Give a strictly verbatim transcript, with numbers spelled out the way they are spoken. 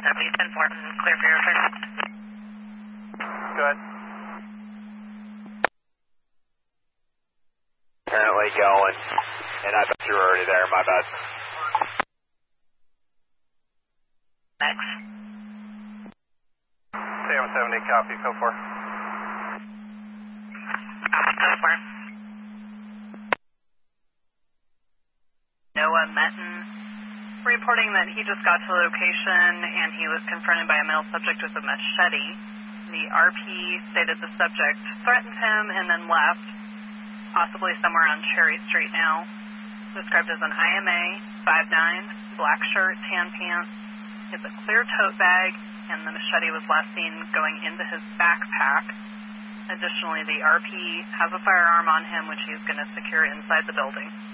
Deputy ten four, clear for your search. Good. Apparently going, and I bet you're already there, my bad. Next. Sam seventy, copy, code four. Code four. Noah Metten reporting that he just got to the location and he was confronted by a male subject with a machete. The R P stated the subject threatened him and then left, possibly somewhere on Cherry Street now. Described as an I M A, five nine, black shirt, tan pants. He has a clear tote bag, and the machete was last seen going into his backpack. Additionally, the R P has a firearm on him, which he's going to secure inside the building.